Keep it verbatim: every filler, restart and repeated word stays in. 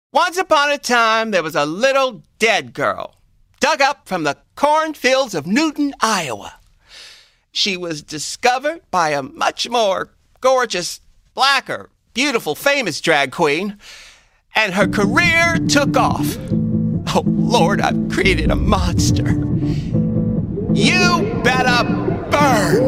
Once upon a time, there was a little dead girl dug up from the cornfields of Newton, Iowa. She was discovered by a much more gorgeous, blacker, beautiful, famous drag queen, and her career took off. Oh, Lord, I've created a monster. You better burn!